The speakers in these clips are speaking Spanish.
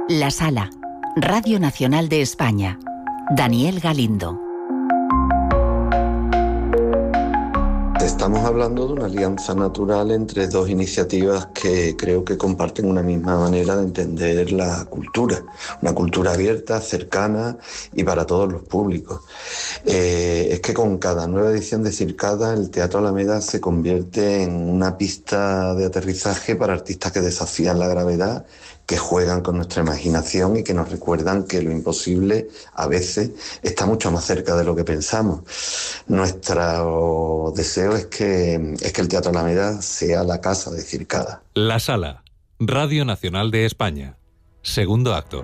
La Sala, Radio Nacional de España. Daniel Galindo. Estamos hablando de una alianza natural entre dos iniciativas que creo que comparten una misma manera de entender la cultura. Una cultura abierta, cercana y para todos los públicos. Es que con cada nueva edición de Circada, el Teatro Alameda se convierte en una pista de aterrizaje para artistas que desafían la gravedad, que juegan con nuestra imaginación y que nos recuerdan que lo imposible a veces está mucho más cerca de lo que pensamos. Nuestro deseo es que el Teatro Alameda sea la casa de Circada. La Sala, Radio Nacional de España. Segundo acto.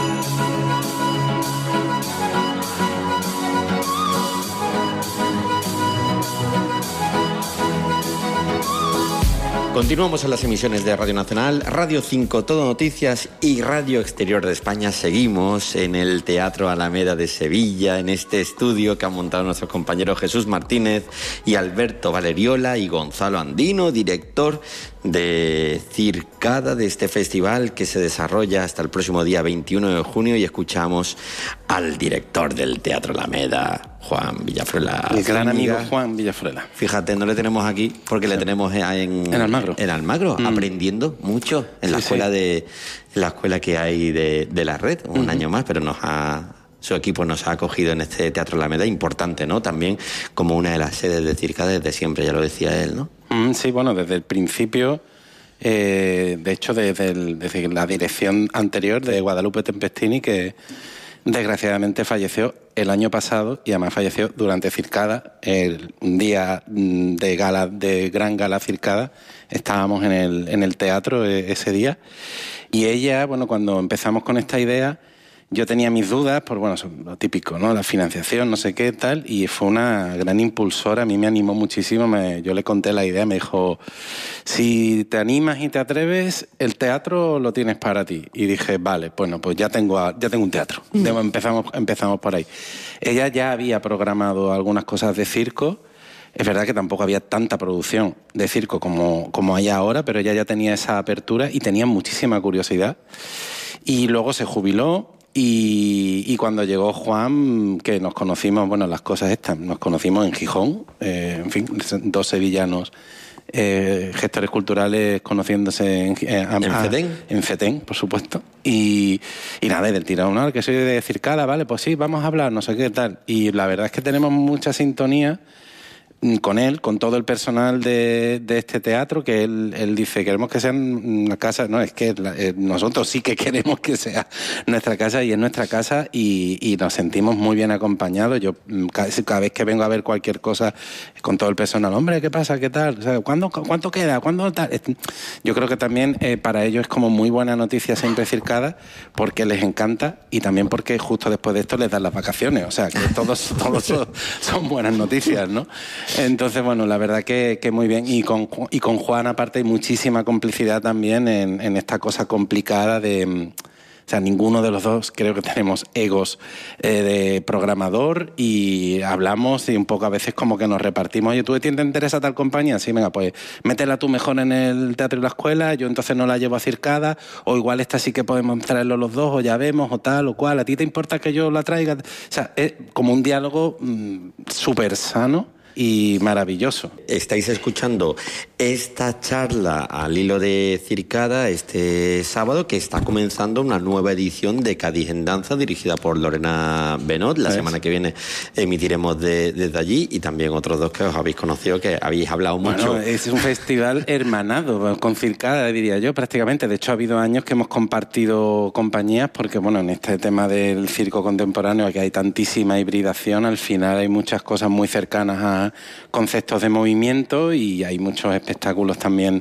Continuamos en las emisiones de Radio Nacional, Radio 5, Todo Noticias y Radio Exterior de España. Seguimos en el Teatro Alameda de Sevilla, en este estudio que han montado nuestros compañeros Jesús Martínez y Alberto Valeriola y Gonzalo Andino, director de Circada, de este festival que se desarrolla hasta el próximo día 21 de junio, y escuchamos al director del Teatro Alameda, Juan Villafruela. Mi gran amigo Juan Villafruela. Fíjate, no le tenemos aquí porque le tenemos en Almagro. En Almagro, aprendiendo mucho en la escuela en la escuela que hay de la red, un año más, pero su equipo nos ha acogido en este Teatro Alameda, importante, ¿no? También como una de las sedes de Circada desde siempre, ya lo decía él, ¿no? Sí, bueno, desde el principio, de hecho, desde la dirección anterior de Guadalupe Tempestini, que desgraciadamente falleció el año pasado y además falleció durante Circada, un día de gran gala Circada. Estábamos en el teatro ese día, y ella, bueno, cuando empezamos con esta idea, yo tenía mis dudas por, bueno, lo típico, ¿no? La financiación, no sé qué, tal, y fue una gran impulsora, a mí me animó muchísimo, yo le conté la idea, me dijo, si te animas y te atreves, el teatro lo tienes para ti. Y dije, vale, bueno, pues ya tengo un teatro. Empezamos por ahí. Ella ya había programado algunas cosas de circo. Es verdad que tampoco había tanta producción de circo como hay ahora, pero ella ya tenía esa apertura y tenía muchísima curiosidad. Y luego se jubiló. Y cuando llegó Juan, que nos conocimos, bueno, las cosas estas, nos conocimos en Gijón, en fin, dos sevillanos, gestores culturales conociéndose en FETEN. En FETEN, por supuesto. Y nada, y del tirón, ¿no? Que soy de Circada, vale, pues sí, vamos a hablar, no sé qué tal. Y la verdad es que tenemos mucha sintonía con él, con todo el personal de este teatro, que él dice, queremos que sea una casa. No, es que nosotros sí que queremos que sea nuestra casa, y es nuestra casa, y nos sentimos muy bien acompañados. Yo cada vez que vengo a ver cualquier cosa con todo el personal, hombre, ¿qué pasa? ¿Qué tal? O sea, ¿cuánto queda? ¿Cuándo tal? Yo creo que también para ellos es como muy buena noticia siempre Circada, porque les encanta, y también porque justo después de esto les dan las vacaciones. O sea, que todos son buenas noticias, ¿no? Entonces, bueno, la verdad que muy bien. Y con Juan, aparte, hay muchísima complicidad también en esta cosa complicada de... O sea, ninguno de los dos creo que tenemos egos de programador, y hablamos y un poco a veces como que nos repartimos. Oye, ¿tú te interesa tal compañía? Sí, venga, pues métela tú mejor en el teatro y la escuela, yo entonces no la llevo a Circada, o igual esta sí que podemos traerlo los dos, o ya vemos, o tal, o cual. ¿A ti te importa que yo la traiga? O sea, es como un diálogo súper sano y maravilloso. Estáis escuchando esta charla al hilo de Circada este sábado, que está comenzando una nueva edición de Cádiz en Danza, dirigida por Lorena Benot. La semana que viene emitiremos desde allí, y también otros dos que os habéis conocido, que habéis hablado mucho. Bueno, es un festival hermanado con Circada, diría yo, prácticamente. De hecho, ha habido años que hemos compartido compañías, porque, bueno, en este tema del circo contemporáneo, que hay tantísima hibridación, al final hay muchas cosas muy cercanas a conceptos de movimiento, y hay muchos espectáculos también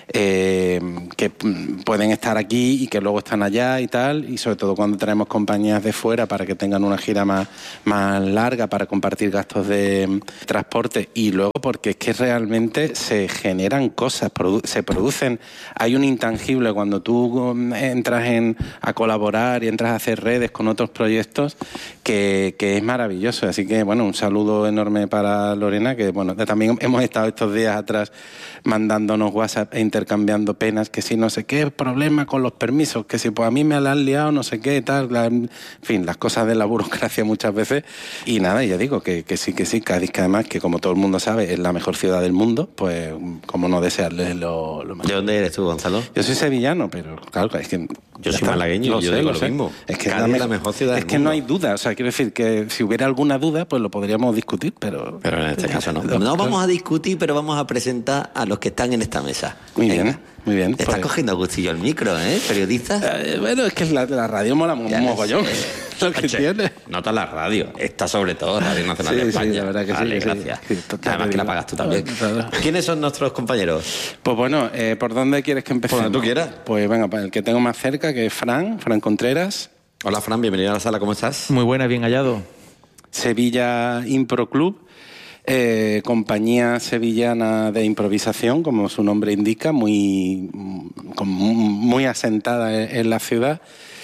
que pueden estar aquí y que luego están allá y tal, y sobre todo cuando traemos compañías de fuera para que tengan una gira más larga, para compartir gastos de transporte, y luego porque es que realmente se generan cosas, se producen. Hay un intangible cuando tú entras a colaborar y entras a hacer redes con otros proyectos que es maravilloso. Así que, bueno, un saludo enorme para Lorena Lorena, que bueno, también hemos estado estos días atrás mandándonos WhatsApp e intercambiando penas, que si no sé qué problema con los permisos, que si pues a mí me la han liado, no sé qué, tal, en fin, las cosas de la burocracia muchas veces. Y nada, ya digo que sí, Cádiz, que además, que como todo el mundo sabe, es la mejor ciudad del mundo, pues como no desearles lo mejor. ¿De dónde eres tú, Gonzalo? Yo soy sevillano, pero claro, es que... Yo soy malagueño, yo digo lo mismo. Es que Cádiz es la mejor ciudad del mundo. Es que no hay duda, o sea, quiero decir que si hubiera alguna duda, pues lo podríamos discutir, pero en este caso no. No vamos a discutir, pero vamos a presentar a los que están en esta mesa. Muy bien. Te estás cogiendo a gustillo el micro, periodista. Bueno, es que la radio mola mogollón. Lo que tiene. Nota la radio. Está sobre todo Radio Nacional de España. Sí, la verdad que vale, sí. Gracias. Sí, además que la pagas tú también. ¿Quiénes son nuestros compañeros? Pues bueno, ¿por dónde quieres que empecemos? Por donde tú quieras. Pues venga, el que tengo más cerca, que es Fran Contreras. Hola, Fran, bienvenido a la sala, ¿cómo estás? Muy buena, bien hallado. Sevilla Impro Club, compañía sevillana de improvisación, como su nombre indica, muy asentada en la ciudad.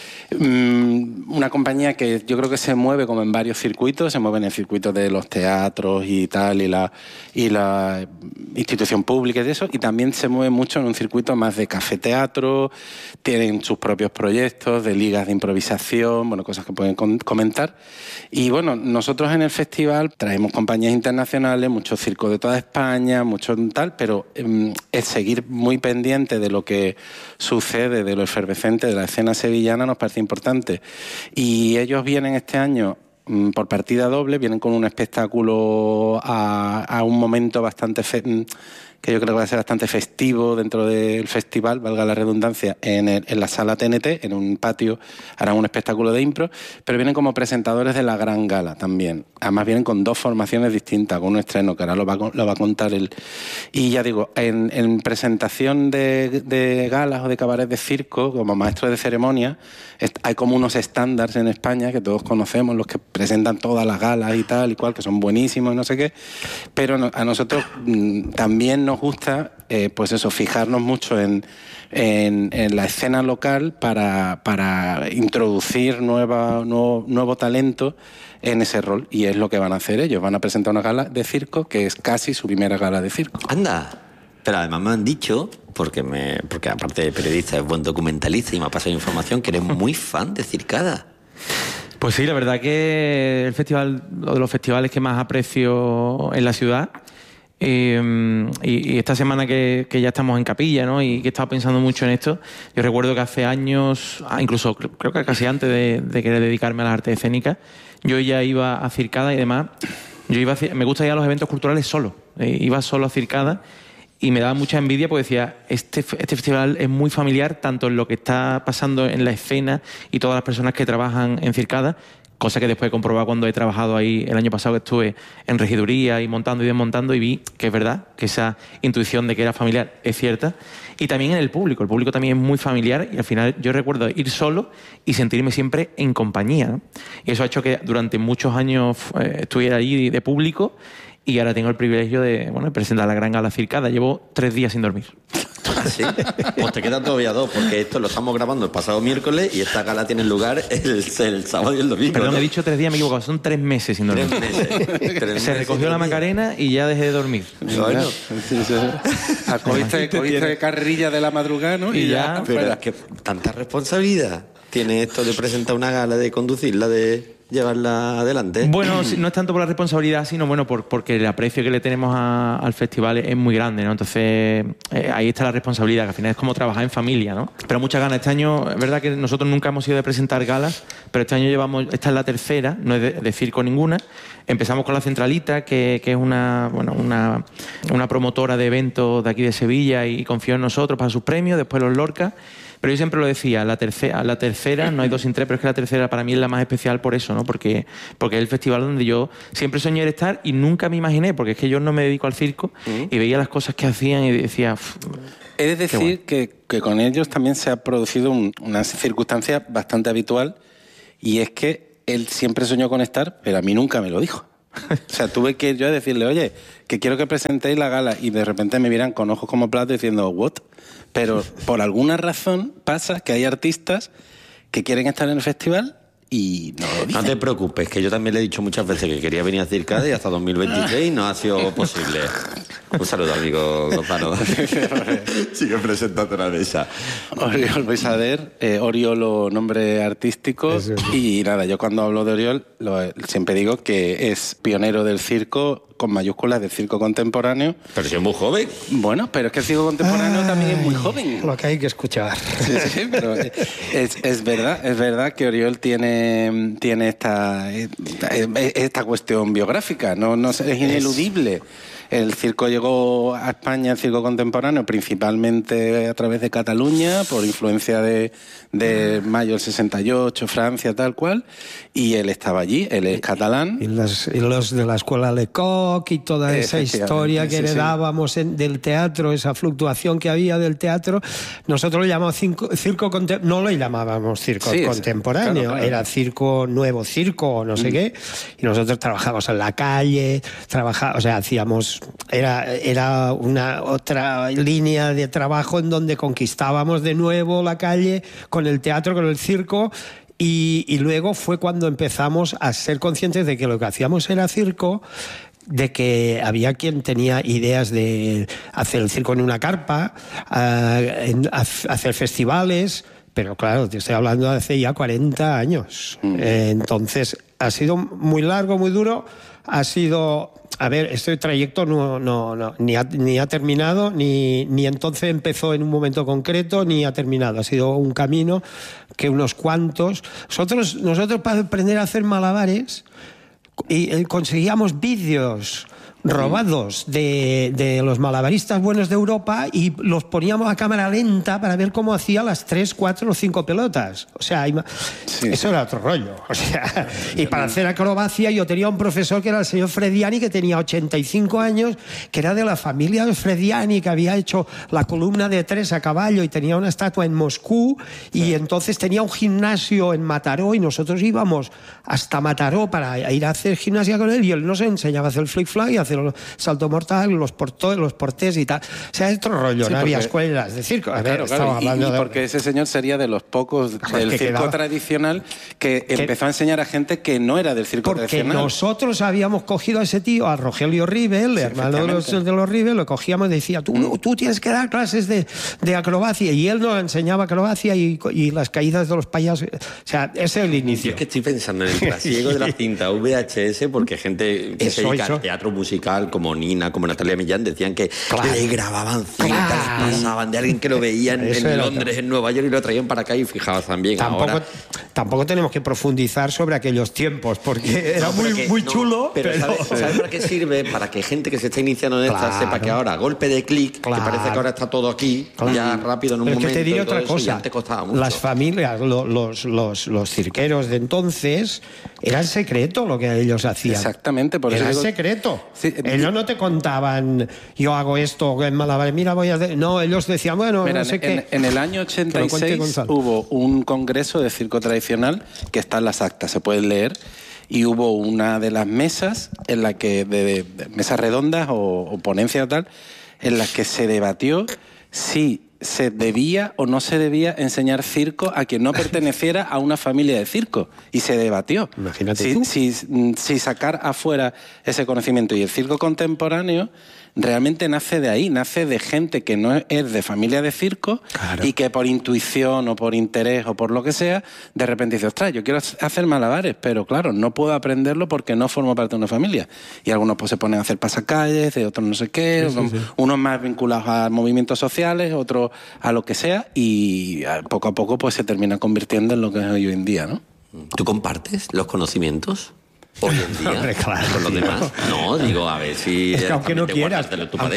Una compañía que yo creo que se mueve como en varios circuitos, se mueve en el circuito de los teatros y tal, y la institución pública y de eso, y también se mueve mucho en un circuito más de café-teatro, tienen sus propios proyectos de ligas de improvisación, bueno, cosas que pueden comentar. Y bueno, nosotros en el festival traemos compañías internacionales, muchos circos de toda España, mucho tal, pero el seguir muy pendiente de lo que sucede, de lo efervescente de la escena sevillana nos parece importante. Y ellos vienen este año por partida doble, vienen con un espectáculo a un momento bastante que yo creo que va a ser bastante festivo dentro del festival, valga la redundancia, en la sala TNT, en un patio, harán un espectáculo de impro, pero vienen como presentadores de la gran gala también. Además vienen con dos formaciones distintas, con un estreno que ahora lo va a contar él. Y ya digo, en presentación de galas o de cabaret de circo, como maestro de ceremonia, hay como unos estándares en España que todos conocemos, los que presentan todas las galas y tal y cual, que son buenísimos y no sé qué, pero a nosotros también nos gusta, pues eso, fijarnos mucho en la escena local para introducir nuevo talento en ese rol, y es lo que van a hacer ellos. Van a presentar una gala de circo que es casi su primera gala de circo. ¡Anda! Pero además me han dicho, porque aparte de periodista es buen documentalista y me ha pasado información, que eres muy fan de Circada. Pues sí, la verdad que el festival, uno de los festivales que más aprecio en la ciudad. Y esta semana que ya estamos en Capilla, ¿no? Y que he estado pensando mucho en esto, yo recuerdo que hace años, incluso creo que casi antes de querer dedicarme a las artes escénicas, yo ya iba a Circada y demás. Me gusta ir a los eventos culturales solo. Iba solo a Circada y me daba mucha envidia porque decía, este festival es muy familiar, tanto en lo que está pasando en la escena y todas las personas que trabajan en Circada, cosa que después he comprobado cuando he trabajado ahí el año pasado, que estuve en regiduría y montando y desmontando, y vi que es verdad, que esa intuición de que era familiar es cierta. Y también en el público también es muy familiar, y al final yo recuerdo ir solo y sentirme siempre en compañía, ¿no? Y eso ha hecho que durante muchos años estuviera allí de público, y ahora tengo el privilegio de presentar la gran gala Circada. Llevo 3 días sin dormir. ¿Ah, sí? Pues te quedan todavía 2, porque esto lo estamos grabando el pasado miércoles y esta gala tiene lugar el sábado y el domingo. Perdón, ¿no? He dicho 3 días, me he equivocado. Son 3 meses sin dormir. 3 meses. Se recogió la Macarena y ya dejé de dormir. Bueno, cogiste carrerilla de la madrugada, ¿no? Y ya. Pero es que tanta responsabilidad tiene esto de presentar una gala, de conducirla, de llevarla adelante. Bueno, no es tanto por la responsabilidad, sino porque el aprecio que le tenemos al festival es muy grande, ¿no? Entonces, ahí está la responsabilidad, que al final es como trabajar en familia, ¿no? Pero muchas ganas. Este año, es verdad que nosotros nunca hemos ido de presentar galas, pero este año esta es la tercera, no es de circo ninguna. Empezamos con la Centralita, que es una promotora de eventos de aquí de Sevilla y confió en nosotros para sus premios, después los Lorca. Pero yo siempre lo decía, la tercera, no hay 2 sin 3, pero es que la tercera para mí es la más especial por eso, ¿no? Porque es el festival donde yo siempre soñé de estar y nunca me imaginé, porque es que yo no me dedico al circo y veía las cosas que hacían y decía... He de decir que con ellos también se ha producido una circunstancia bastante habitual, y es que él siempre soñó con estar, pero a mí nunca me lo dijo. O sea, tuve que ir yo a decirle, oye, que quiero que presentéis la gala, y de repente me miran con ojos como platos diciendo, ¿what? Pero por alguna razón pasa que hay artistas que quieren estar en el festival y no lo dice. No te preocupes, que yo también le he dicho muchas veces que quería venir a Circada y hasta 2023 no ha sido posible. Un saludo, amigo Gonzalo. Sigue presentando la mesa. Oriol Beisader, Oriol, nombre artístico. Eso. Y nada, yo cuando hablo de Oriol siempre digo que es pionero del circo, con mayúsculas, del circo contemporáneo. Pero si es muy joven. Bueno, pero es que el circo contemporáneo también es muy joven. Lo que hay que escuchar. Sí, pero es verdad que Oriol tiene esta cuestión biográfica, no es ineludible. El circo llegó a España, el circo contemporáneo, principalmente a través de Cataluña, por influencia de mayo del 68, Francia, tal cual, y él estaba allí, él es catalán. Y los de la escuela Lecoq y toda esa historia que heredábamos del teatro, esa fluctuación que había del teatro, nosotros lo llamamos circo contemporáneo, no lo llamábamos circo contemporáneo, claro. Era nuevo circo, no sé qué, y nosotros trabajábamos en la calle, hacíamos... Era una otra línea de trabajo en donde conquistábamos de nuevo la calle con el teatro, con el circo, y luego fue cuando empezamos a ser conscientes de que lo que hacíamos era circo, de que había quien tenía ideas de hacer el circo en una carpa, hacer festivales, pero claro, te estoy hablando de hace ya 40 años. Entonces, ha sido muy largo, muy duro, ha sido... A ver, este trayecto ni ha terminado, ni entonces empezó en un momento concreto, ni ha terminado. Ha sido un camino que unos cuantos... Nosotros para aprender a hacer malabares conseguíamos vídeos robados de los malabaristas buenos de Europa y los poníamos a cámara lenta para ver cómo hacía las 3, 4 o 5 pelotas. O sea, eso era otro rollo. O sea, y para hacer acrobacia yo tenía un profesor que era el señor Frediani, que tenía 85 años, que era de la familia de Frediani, que había hecho la columna de 3 a caballo y tenía una estatua en Moscú, y entonces tenía un gimnasio en Mataró y nosotros íbamos hasta Mataró para ir a hacer gimnasia con él, y él nos enseñaba a hacer el flick-flag y a hacer el salto mortal, los portés y tal. O sea, es otro rollo, no había escuelas de circo. Claro, y porque ese señor sería de los pocos del circo tradicional que empezó a enseñar a gente que no era del circo tradicional. Porque nosotros habíamos cogido a ese tío, a Rogelio Rivel, hermano de los Rivel, lo cogíamos y decía, tú tienes que dar clases de acrobacia, y él nos enseñaba acrobacia y las caídas de los payasos. O sea, ese es el inicio. Yo es que estoy pensando en el trasiego de la cinta VHS, porque gente que se dedica al teatro musical, como Nina, como Natalia Millán, decían que le grababan cintas, pasaban de alguien que lo veía en Londres, en Nueva York, y lo traían para acá, y fijaos también. Tampoco tenemos que profundizar sobre aquellos tiempos, porque era muy chulo. Pero ¿sabes para qué sirve? Para que gente que se está iniciando en esta sepa que ahora, golpe de clic, que parece que ahora está todo aquí, ya rápido en un momento. Que te diré otra cosa. Ya te costaba mucho. Las familias, los cirqueros de entonces, era el secreto lo que ellos hacían. Exactamente, por eso era el secreto. Sí, ellos no te contaban, yo hago esto en Malabar, mira, voy a hacer... No, ellos decían, bueno, no sé qué. En el año 86 hubo un congreso de circo tradicional que está en las actas, se pueden leer, y hubo una de las mesas en la que de mesas redondas o ponencias o tal, en las que se debatió si se debía o no se debía enseñar circo a quien no perteneciera a una familia de circo, y se debatió. Imagínate si sacar afuera ese conocimiento. Y el circo contemporáneo realmente nace de ahí, nace de gente que no es de familia de circo, claro, y que por intuición o por interés o por lo que sea, de repente dice, ostras, yo quiero hacer malabares, pero claro, no puedo aprenderlo porque no formo parte de una familia. Y algunos pues se ponen a hacer pasacalles, de otros no sé qué, unos más vinculados a movimientos sociales, otros a lo que sea, y poco a poco pues se termina convirtiendo en lo que es hoy en día, ¿no? ¿Tú compartes los conocimientos hoy en día? Hombre, claro, con los demás? No, digo, a ver si... Es que aunque no quieras,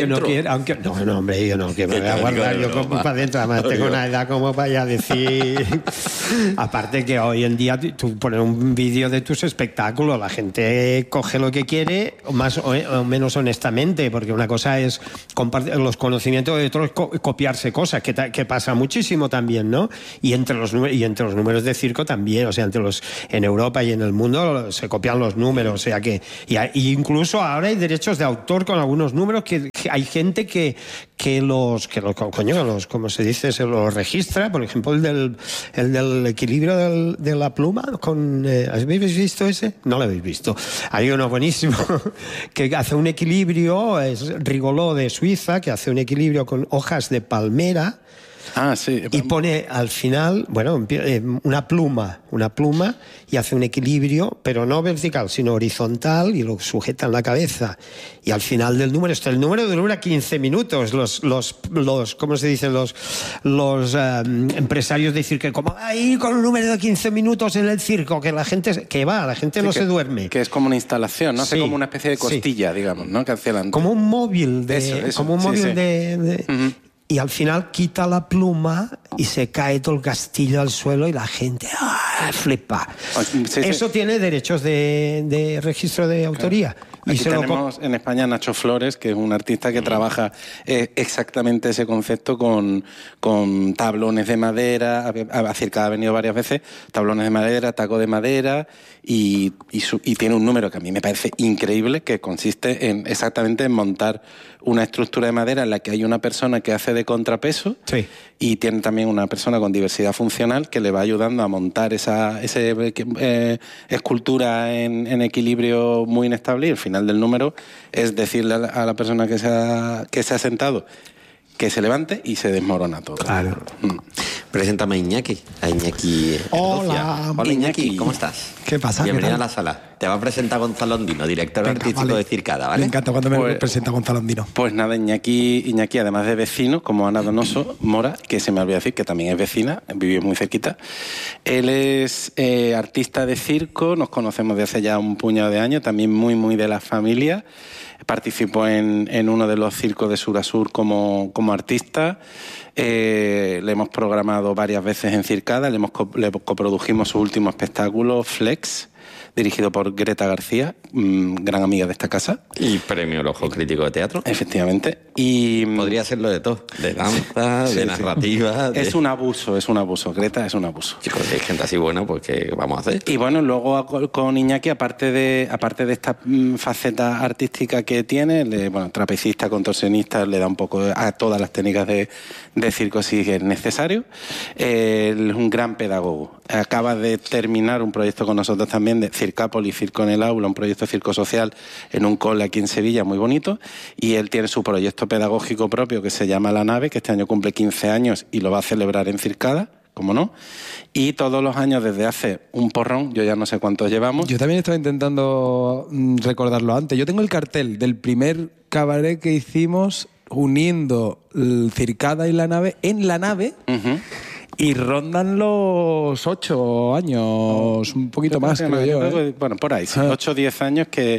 no, hombre, yo no, que me voy a guardar yo como para adentro, además tengo una edad como para ya decir... Aparte que hoy en día tú pones un vídeo de tus espectáculos, la gente coge lo que quiere, más o menos honestamente, porque una cosa es compartir los conocimientos, de otros copiarse cosas, que pasa muchísimo también, ¿no? Y entre los números de circo también, o sea, en Europa y en el mundo se copian los números, o sea que y incluso ahora hay derechos de autor con algunos números que hay gente que los ¿cómo se dice? Se los registra, por ejemplo el del equilibrio de la pluma ¿habéis visto ese? No lo habéis visto. Hay uno buenísimo que hace un equilibrio, es Rigolot de Suiza, que hace un equilibrio con hojas de palmera. Sí. Y pone al final, una pluma y hace un equilibrio, pero no vertical, sino horizontal, y lo sujeta en la cabeza. Y al final del número, el número dura 15 minutos. Los ¿cómo se dice? Los empresarios de circo, como ahí con un número de 15 minutos en el circo, que la gente no se duerme. Que es como una instalación, ¿no? Sí, como una especie de costilla, digamos, ¿no? Que hacía como un móvil como un móvil Uh-huh. Y al final quita la pluma y se cae todo el castillo al suelo y la gente flipa. Eso tiene derechos de registro de autoría. Aquí tenemos en España Nacho Flores, que es un artista que trabaja exactamente ese concepto con tablones de madera. A Circada ha venido varias veces, tablones de madera, taco de madera, y tiene un número que a mí me parece increíble, que consiste exactamente en montar una estructura de madera en la que hay una persona que hace de contrapeso, sí, y tiene también una persona con diversidad funcional que le va ayudando a montar esa escultura en equilibrio muy inestable, y el final del número es decirle a la persona que se ha sentado que se levante y se desmorona todo. Claro. Preséntame a Iñaki. Hola. Hola Iñaki, ¿cómo estás? ¿Qué pasa? Bienvenido a la sala. Te va a presentar Gonzalo Ondino, director artístico de Circada, ¿vale? Me encanta cuando me presenta Gonzalo Ondino. Pues nada, Iñaki, además de vecino, como Ana Donoso Mora, que se me olvidó decir que también es vecina, vive muy cerquita. Él es artista de circo, nos conocemos de hace ya un puñado de años, también muy, muy de la familia. Participó en uno de los circos de Sur a Sur como artista. Le hemos programado varias veces en Circada, le coprodujimos su último espectáculo, Flex, dirigido por Greta García, gran amiga de esta casa. Y premio El Ojo Crítico de Teatro. Efectivamente. Y podría serlo de todo, de danza, de narrativa. Es un abuso, Greta es un abuso. Chicos, hay gente así buena, pues ¿qué vamos a hacer? Y bueno, luego con Iñaki, aparte de esta faceta artística que tiene, trapecista, contorsionista, le da un poco a todas las técnicas de circo si es necesario. Él es un gran pedagogo. Acaba de terminar un proyecto con nosotros también de Circápolis, Circo en el Aula, un proyecto de circo social en un cole aquí en Sevilla muy bonito, y él tiene su proyecto pedagógico propio que se llama La Nave, que este año cumple 15 años y lo va a celebrar en Circada, como no, y todos los años desde hace un porrón, yo ya no sé cuántos llevamos. Yo también estaba intentando recordarlo antes. Yo tengo el cartel del primer cabaret que hicimos uniendo el Circada y La Nave en La Nave. Uh-huh. Y rondan los 8 años, un poquito más, creo yo. Bueno, por ahí, 8 o 10 años que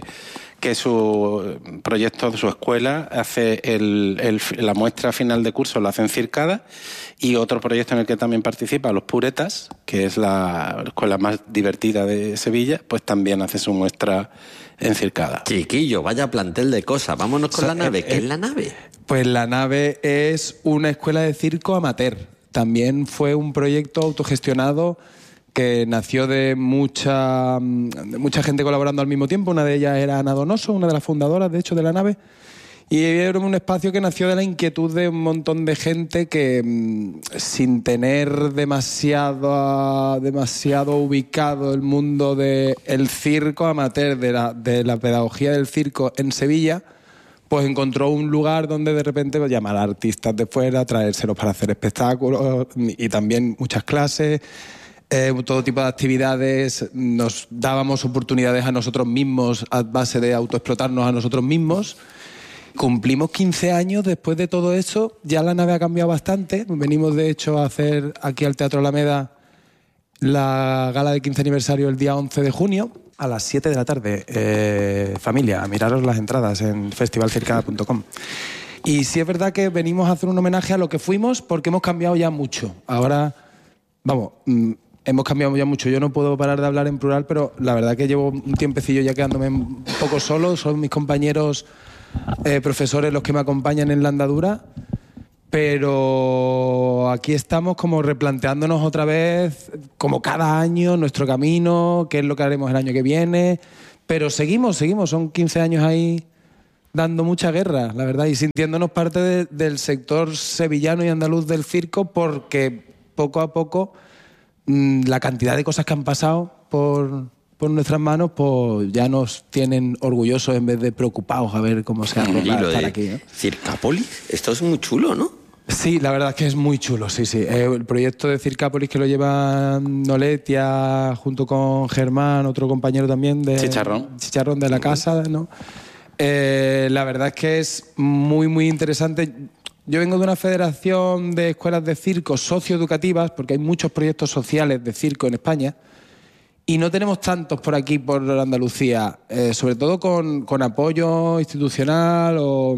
su proyecto, su escuela, hace la muestra final de curso, lo hace en Circada, y otro proyecto en el que también participa, Los Puretas, que es la escuela más divertida de Sevilla, pues también hace su muestra en Circada. Chiquillo, vaya plantel de cosas. Vámonos con La Nave. ¿Qué es La Nave? Pues La Nave es una escuela de circo amateur. También fue un proyecto autogestionado que nació de mucha gente colaborando al mismo tiempo. Una de ellas era Ana Donoso, una de las fundadoras, de hecho, de La Nave. Y era un espacio que nació de la inquietud de un montón de gente que, sin tener demasiado ubicado el mundo del circo amateur, de la pedagogía del circo en Sevilla, pues encontró un lugar donde de repente llamar a artistas de fuera, traérselos para hacer espectáculos y también muchas clases, todo tipo de actividades. Nos dábamos oportunidades a nosotros mismos a base de autoexplotarnos a nosotros mismos. Cumplimos 15 años después de todo eso. Ya La Nave ha cambiado bastante. Venimos, de hecho, a hacer aquí al Teatro Alameda la gala de 15 aniversario el día 11 de junio. A las 7 de la tarde. Familia, miraros las entradas en festivalcircada.com. Y sí es verdad que venimos a hacer un homenaje a lo que fuimos, porque hemos cambiado ya mucho. Ahora, hemos cambiado ya mucho. Yo no puedo parar de hablar en plural, pero la verdad que llevo un tiempecillo ya quedándome un poco solo. Son mis compañeros profesores los que me acompañan en la andadura. Pero aquí estamos como replanteándonos otra vez, como cada año, nuestro camino, qué es lo que haremos el año que viene. Pero seguimos, son 15 años ahí dando mucha guerra, la verdad, y sintiéndonos parte del sector sevillano y andaluz del circo, porque poco a poco la cantidad de cosas que han pasado por nuestras manos, pues ya nos tienen orgullosos en vez de preocupados a ver cómo se arregla estar aquí, ¿no? Circápolis, esto es muy chulo, ¿no? Sí, la verdad es que es muy chulo, sí. El proyecto de Circápolis que lo lleva Noletia junto con Germán, otro compañero también de Chicharrón de la casa, ¿no? La verdad es que es muy, muy interesante. Yo vengo de una federación de escuelas de circo socioeducativas, porque hay muchos proyectos sociales de circo en España, y no tenemos tantos por aquí, por Andalucía, sobre todo con apoyo institucional o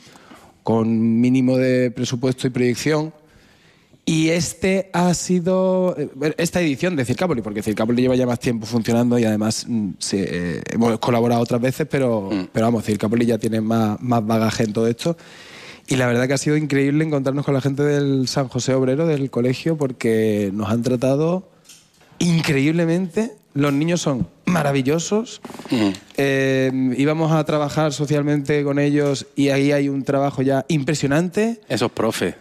con mínimo de presupuesto y proyección. Y ha sido esta edición de Circápolis, porque Circápolis lleva ya más tiempo funcionando y además hemos colaborado otras veces, pero vamos, Circápolis ya tiene más bagaje en todo esto. Y la verdad que ha sido increíble encontrarnos con la gente del San José Obrero, del colegio, porque nos han tratado increíblemente. Los niños son maravillosos. Íbamos a trabajar socialmente con ellos y ahí hay un trabajo ya impresionante. Esos profes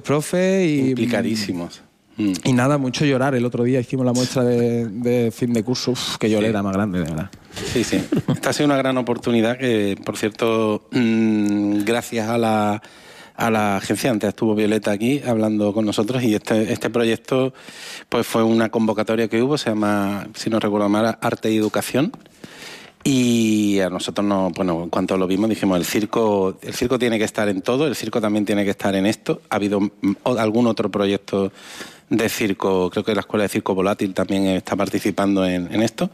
y implicadísimos. Y nada, mucho llorar. El otro día hicimos la muestra de fin de curso. Que lloré era más grande, de verdad. Sí. Esta ha sido una gran oportunidad que, por cierto, gracias a la agencia, antes estuvo Violeta aquí hablando con nosotros, y este proyecto pues fue una convocatoria que hubo, se llama, si no recuerdo mal, Arte y Educación. Y a nosotros en cuanto lo vimos dijimos, el circo tiene que estar en todo, el circo también tiene que estar en esto. Ha habido algún otro proyecto de circo, creo que la Escuela de Circo Volátil también está participando en esto.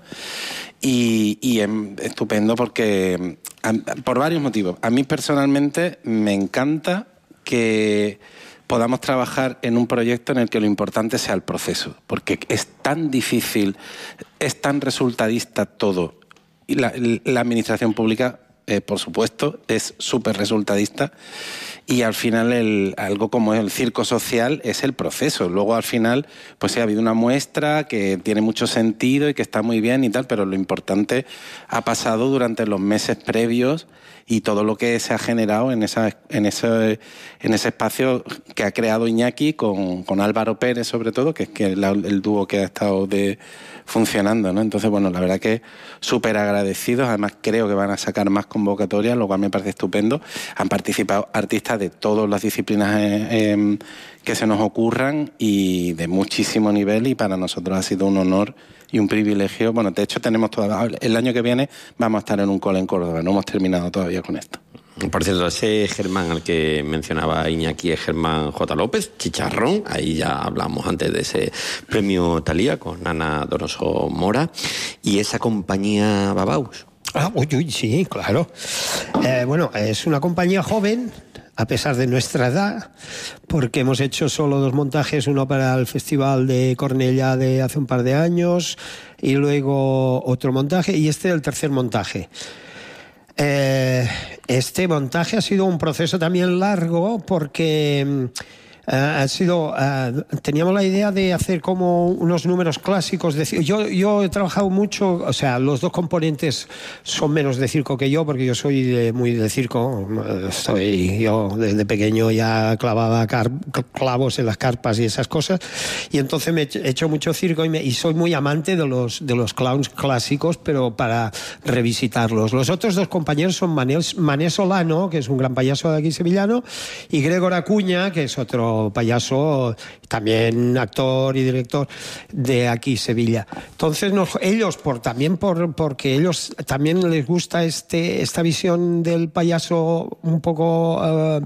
Y es estupendo porque, por varios motivos. A mí personalmente me encanta que podamos trabajar en un proyecto en el que lo importante sea el proceso, porque es tan difícil, es tan resultadista todo. Y la administración pública, por supuesto, es súper resultadista, y al final algo como el circo social es el proceso. Luego al final pues sí, ha habido una muestra que tiene mucho sentido y que está muy bien y tal, pero lo importante ha pasado durante los meses previos y todo lo que se ha generado en ese espacio que ha creado Iñaki con Álvaro Pérez, sobre todo, que es el dúo que ha estado funcionando, ¿no? Entonces, bueno, la verdad que súper agradecidos. Además, creo que van a sacar más convocatorias, lo cual me parece estupendo. Han participado artistas de todas las disciplinas que se nos ocurran y de muchísimo nivel, y para nosotros ha sido un honor y un privilegio. Bueno, de hecho tenemos el año que viene vamos a estar en un cole en Córdoba, no hemos terminado todavía con esto. Por cierto, ese Germán al que mencionaba Iñaki es Germán J. López, Chicharrón. Ahí ya hablamos antes de ese premio Thalía con Ana Donoso Mora. Y esa compañía Babaus. Sí, claro. Bueno, es una compañía joven, a pesar de nuestra edad, porque hemos hecho solo 2 montajes, uno para el Festival de Cornellá de hace un par de años y luego otro montaje, y el tercer montaje. Este montaje ha sido un proceso también largo porque teníamos la idea de hacer como unos números clásicos. Yo he trabajado mucho, o sea, los 2 componentes son menos de circo que yo, porque yo soy muy de circo. Yo desde pequeño ya clavaba clavos en las carpas y esas cosas, y entonces me he hecho mucho circo y soy muy amante de los clowns clásicos, pero para revisitarlos. Los otros 2 compañeros son Mané Solano, que es un gran payaso de aquí sevillano, y Gregor Acuña, que es otro payaso, también actor y director de aquí Sevilla. Entonces ellos porque ellos también les gusta esta visión del payaso un poco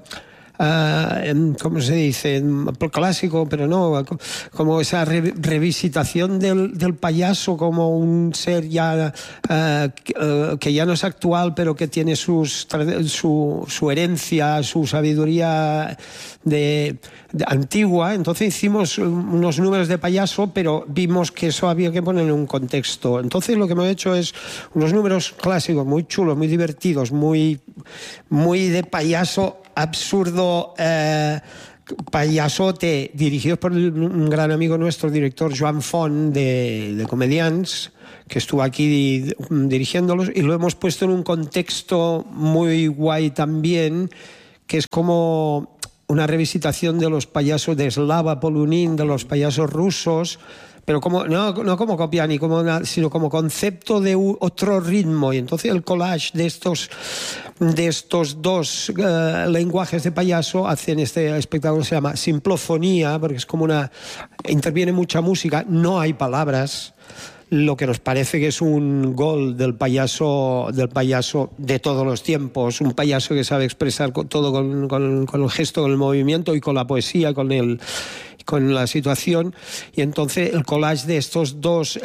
¿cómo se dice? Clásico, pero no, como esa revisitación del payaso como un ser ya que ya no es actual, pero que tiene su herencia, su sabiduría antigua. Entonces hicimos unos números de payaso, pero vimos que eso había que ponerle un contexto. Entonces lo que hemos hecho es unos números clásicos muy chulos, muy divertidos, muy de payaso absurdo, payasote dirigidos por un gran amigo nuestro, el director Joan Font de Comedians, que estuvo aquí dirigiéndolos, y lo hemos puesto en un contexto muy guay también, que es como una revisitación de los payasos de Slava Polunin, de los payasos rusos, pero no como copia ni sino como concepto de otro ritmo. Y entonces el collage de estos dos lenguajes de payaso hacen este espectáculo, se llama Simplofonía, porque es como interviene mucha música, no hay palabras, lo que nos parece que es un gol del payaso de todos los tiempos, un payaso que sabe expresar todo con el gesto, con el movimiento y con la poesía, con la situación. Y entonces el collage de estos dos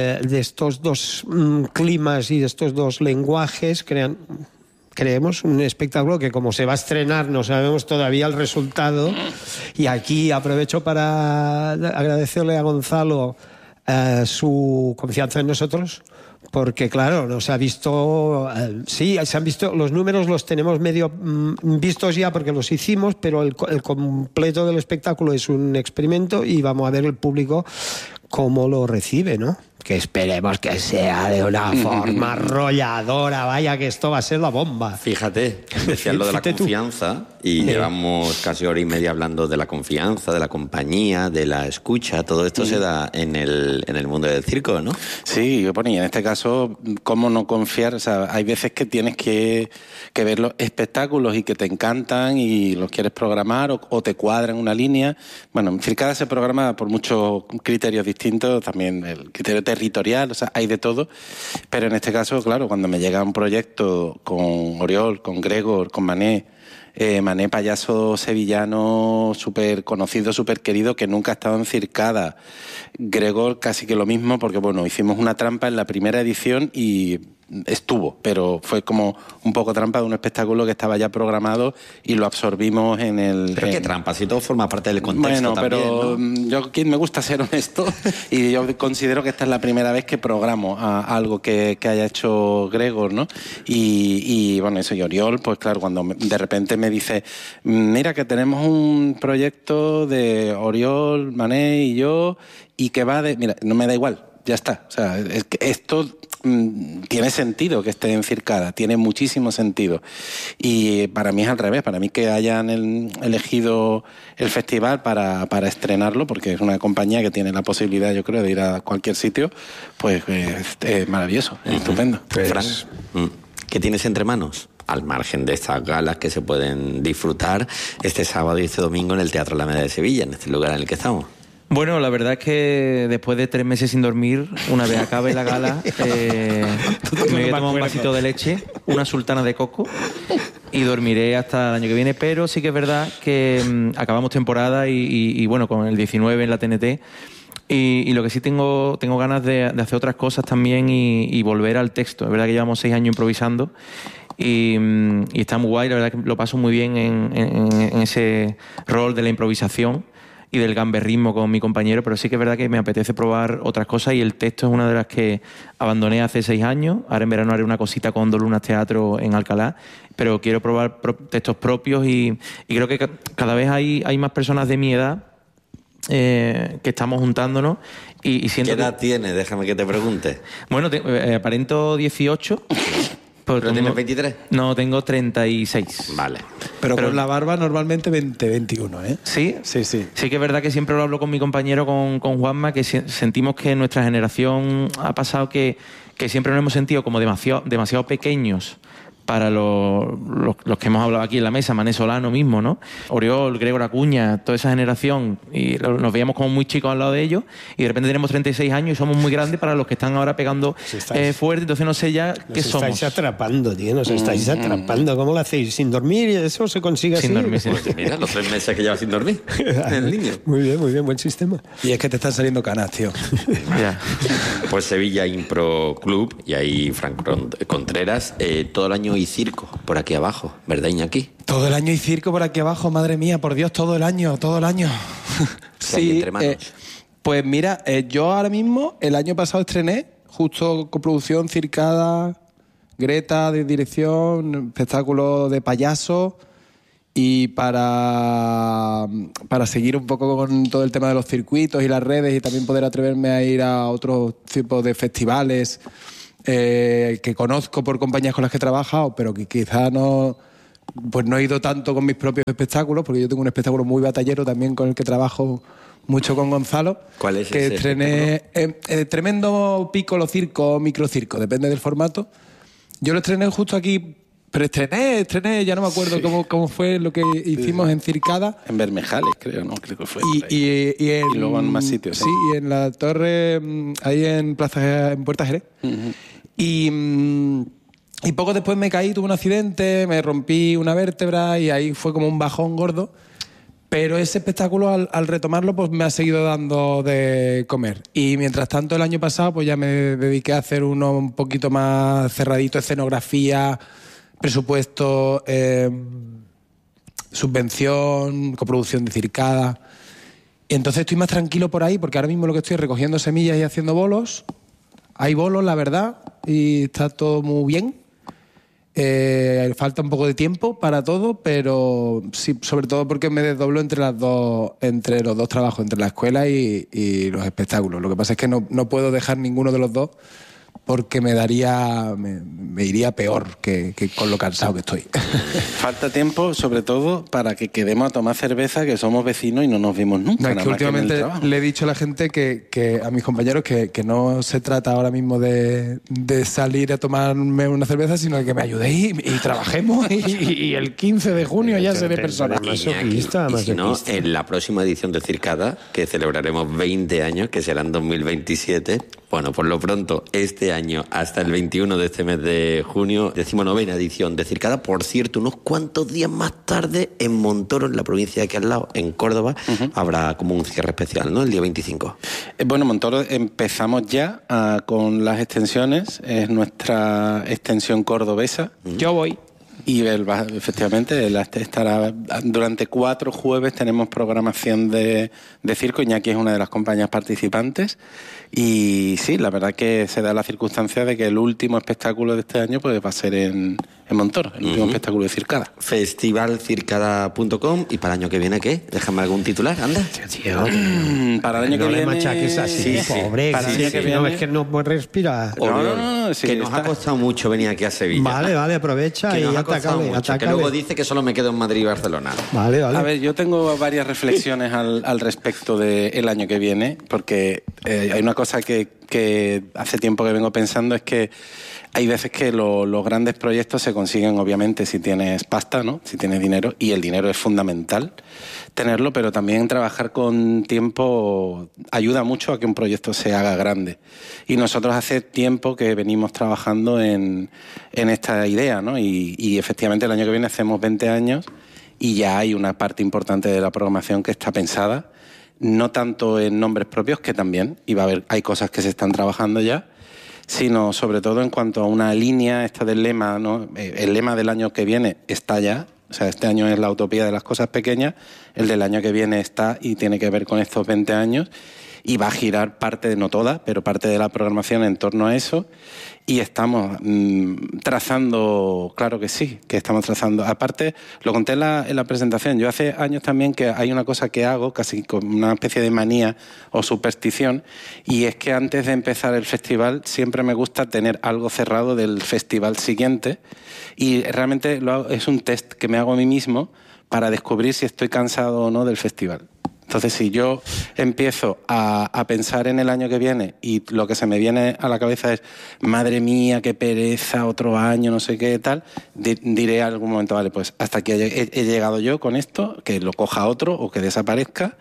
climas y de estos dos lenguajes creemos un espectáculo que, como se va a estrenar, no sabemos todavía el resultado. Y aquí aprovecho para agradecerle a Gonzalo su confianza en nosotros, porque claro, nos ha visto, sí, se han visto, los números los tenemos medio vistos ya porque los hicimos, pero el completo del espectáculo es un experimento y vamos a ver el público cómo lo recibe, ¿no? Que esperemos que sea de una forma arrolladora, vaya, que esto va a ser la bomba. Fíjate, decías lo de la confianza y llevamos casi hora y media hablando de la confianza, de la compañía, de la escucha. Todo esto se da en el mundo del circo, ¿no? Sí, yo ponía, en este caso, ¿cómo no confiar? O sea, hay veces que tienes que ver los espectáculos y que te encantan y los quieres programar o te cuadran una línea. Bueno, Circada se programa por muchos criterios distintos, también el criterio territorial, o sea, hay de todo, pero en este caso, claro, cuando me llega un proyecto con Oriol, con Gregor, con Mané payaso sevillano súper conocido, súper querido, que nunca ha estado en Circada. Gregor casi que lo mismo, porque bueno, hicimos una trampa en la primera edición y estuvo, pero fue como un poco trampa de un espectáculo que estaba ya programado y lo absorbimos en el... ¿Pero qué trampa? Si todo forma parte del contexto también, pero ¿no? Yo me gusta ser honesto y yo considero que esta es la primera vez que programo algo que haya hecho Gregor, ¿no? Y bueno, eso, y Oriol, pues claro, cuando de repente me dice, mira que tenemos un proyecto de Oriol, Mané y yo, y que va de... Mira, no me da igual, ya está. O sea, es que esto... tiene sentido que esté en Circada, tiene muchísimo sentido. Y para mí es al revés, para mí que hayan elegido el festival para estrenarlo, porque es una compañía que tiene la posibilidad, yo creo, de ir a cualquier sitio, pues es maravilloso, es estupendo. Pues, Fran, ¿qué tienes entre manos? Al margen de estas galas que se pueden disfrutar este sábado y este domingo en el Teatro Alameda de Sevilla, en este lugar en el que estamos. Bueno, la verdad es que después de 3 meses sin dormir, una vez acabe la gala, me voy a tomar un vasito de leche, una sultana de coco y dormiré hasta el año que viene. Pero sí que es verdad que acabamos temporada y bueno, con el 19 en la TNT. Y lo que sí tengo ganas de hacer otras cosas también y volver al texto. Es verdad que llevamos 6 años improvisando y está muy guay. La verdad que lo paso muy bien en ese rol de la improvisación y del gamberrismo con mi compañero, pero sí que es verdad que me apetece probar otras cosas y el texto es una de las que abandoné hace 6 años. Ahora en verano haré una cosita con Dos Lunas Teatro en Alcalá, pero quiero probar textos propios y creo que cada vez hay más personas de mi edad que estamos juntándonos y siento... ¿Qué edad tienes? Déjame que te pregunte. Bueno, aparento 18... ¿Pero tienes 23? No, tengo 36. Vale. Pero con la barba normalmente 21, ¿eh? ¿Sí? Sí, sí. Sí que es verdad que siempre lo hablo con mi compañero, con Juanma, que sentimos que nuestra generación ha pasado que siempre nos hemos sentido como demasiado pequeños para los que hemos hablado aquí en la mesa, Mané Solano mismo, ¿no? Oriol, Gregor Acuña, toda esa generación, y nos veíamos como muy chicos al lado de ellos, y de repente tenemos 36 años y somos muy grandes para los que están ahora pegando fuerte, entonces no sé ya qué somos. Nos estáis atrapando, tío, nos estáis atrapando. ¿Cómo lo hacéis? ¿Sin dormir? ¿Y eso se consigue sin así? Dormir, sí. Pues mira, los 3 meses que llevas sin dormir en el niño. Muy bien, buen sistema. Y es que te están saliendo canas, tío. Ya. Pues Sevilla Impro Club, y ahí Frank Contreras, todo el año y circo por aquí abajo, ¿verdad, Iñaki? Todo el año y circo por aquí abajo, madre mía, por Dios, todo el año. Sí, entre manos. Pues mira, yo ahora mismo, el año pasado estrené, justo coproducción, Circada, Greta de dirección, espectáculo de payaso, Y para seguir un poco con todo el tema de los circuitos y las redes y también poder atreverme a ir a otros tipos de festivales que conozco por compañías con las que he trabajado, pero que quizás no he ido tanto con mis propios espectáculos, porque yo tengo un espectáculo muy batallero también con el que trabajo mucho con Gonzalo. ¿Cuál es que ese estrené Tremendo Piccolo Circo o Microcirco, depende del formato. Yo lo estrené justo aquí. Pero estrené, ya no me acuerdo cómo fue lo que hicimos en Circada. En Bermejales, creo, ¿no? Creo que fue. Y luego en más sitios. Sí, y en la torre, ahí en Puerta Jerez. Uh-huh. Y poco después me caí, tuve un accidente, me rompí una vértebra y ahí fue como un bajón gordo. Pero ese espectáculo, al retomarlo, pues me ha seguido dando de comer. Y mientras tanto, el año pasado, pues ya me dediqué a hacer uno un poquito más cerradito, escenografía, presupuesto, subvención, coproducción de Circada. Y entonces estoy más tranquilo por ahí, porque ahora mismo lo que estoy es recogiendo semillas y haciendo bolos. Hay bolos, la verdad, y está todo muy bien. Falta un poco de tiempo para todo, pero sí, sobre todo porque me desdoblo entre los dos trabajos, entre la escuela y los espectáculos. Lo que pasa es que no puedo dejar ninguno de los dos, porque me iría peor que con lo cansado que estoy. Falta tiempo, sobre todo, para que quedemos a tomar cerveza, que somos vecinos y no nos vimos nunca. No, es que últimamente le he dicho a la gente, a mis compañeros, que no se trata ahora mismo de salir a tomarme una cerveza, sino de que me ayudéis y trabajemos y el 15 de junio ya seré persona. Y si no, en la próxima edición de Circada, que celebraremos 20 años, que será en 2027, bueno, por lo pronto, este año, hasta el 21 de este mes de junio, 19ª edición de Circada. Por cierto, unos cuantos días más tarde, en Montoro, en la provincia de aquí al lado, en Córdoba, habrá como un cierre especial, ¿no? El día 25. Bueno, Montoro empezamos ya con las extensiones. Es nuestra extensión cordobesa. Yo voy. Y efectivamente, estará durante 4 jueves tenemos programación de circo. Iñaki es una de las compañías participantes. Y sí, la verdad que se da la circunstancia de que el último espectáculo de este año pues va a ser en Montoro, el último espectáculo de Circada. Festivalcircada.com. ¿Y para el año que viene qué? Déjame algún titular, anda. Para el año que viene... No le machaques así, pobre. Para el año que viene... No, es que no puede respirar. No, sí, que nos ha costado mucho venir aquí a Sevilla. Vale, aprovecha y atácale. Que luego dice que solo me quedo en Madrid y Barcelona. Vale. A ver, yo tengo varias reflexiones al respecto del año que viene, porque hay una cosa que hace tiempo que vengo pensando, es que hay veces que los grandes proyectos se consiguen, obviamente, si tienes pasta, ¿no? Si tienes dinero, y el dinero es fundamental tenerlo, pero también trabajar con tiempo ayuda mucho a que un proyecto se haga grande. Y nosotros hace tiempo que venimos trabajando en esta idea, ¿no? Y efectivamente el año que viene hacemos 20 años y ya hay una parte importante de la programación que está pensada, no tanto en nombres propios, que también, y hay cosas que se están trabajando ya, sino sobre todo en cuanto a una línea esta del lema, ¿no? El lema del año que viene está ya, o sea, este año es la utopía de las cosas pequeñas, el del año que viene está y tiene que ver con estos 20 años y va a girar parte, no toda, pero parte de la programación en torno a eso. Y estamos trazando, claro que sí, que estamos trazando. Aparte, lo conté en la presentación, yo hace años también que hay una cosa que hago, casi con una especie de manía o superstición, y es que antes de empezar el festival siempre me gusta tener algo cerrado del festival siguiente, y realmente es un test que me hago a mí mismo para descubrir si estoy cansado o no del festival. Entonces, si yo empiezo a pensar en el año que viene y lo que se me viene a la cabeza es madre mía, qué pereza, otro año, no sé qué tal, diré en algún momento, vale, pues hasta aquí he llegado yo con esto, que lo coja otro o que desaparezca.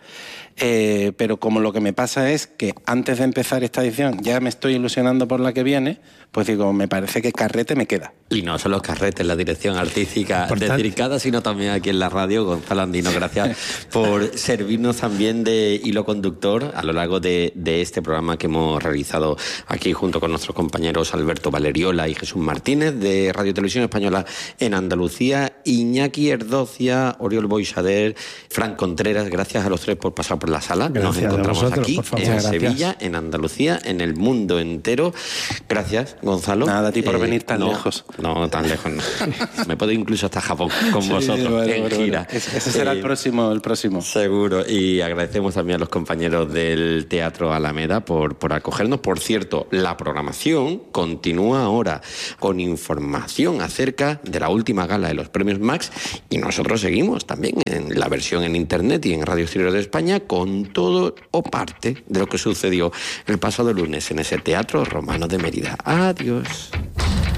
Pero como lo que me pasa es que antes de empezar esta edición ya me estoy ilusionando por la que viene, pues digo, me parece que carrete me queda. Y no solo carrete, la dirección artística de Circada, sino también aquí en la radio. Gonzalo Andino, gracias por servirnos también de hilo conductor a lo largo de este programa que hemos realizado aquí junto con nuestros compañeros Alberto Valeriola y Jesús Martínez de Radio Televisión Española en Andalucía, Iñaki Erdocia, Oriol Boixader, Fran Contreras. Gracias a los tres por pasar por por la sala. Gracias. Nos encontramos vosotros, aquí, por favor. en Gracias. Sevilla, en Andalucía, en el mundo entero. Gracias, Gonzalo. Nada, a ti por venir tan lejos. No, tan lejos no. Me puedo incluso hasta Japón con vosotros en gira. Ese será el próximo. Seguro. Y agradecemos también a los compañeros del Teatro Alameda por acogernos. Por cierto, la programación continúa ahora con información acerca de la última gala de los premios Max, y nosotros seguimos también en la versión en internet y en Radio Exterior de España con todo o parte de lo que sucedió el pasado lunes en ese Teatro Romano de Mérida. Adiós.